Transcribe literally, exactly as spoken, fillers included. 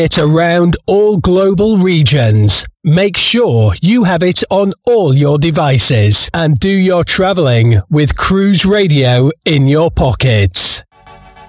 it around all global regions. Make sure you have it on all your devices and do your traveling with Cruise Radio in your pockets.